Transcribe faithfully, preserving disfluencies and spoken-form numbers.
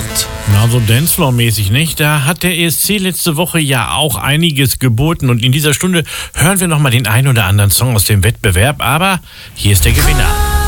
Sport. Na, so Dancefloor-mäßig, nicht? Da hat der E S C letzte Woche ja auch einiges geboten und in dieser Stunde hören wir nochmal den einen oder anderen Song aus dem Wettbewerb, aber hier ist der Gewinner.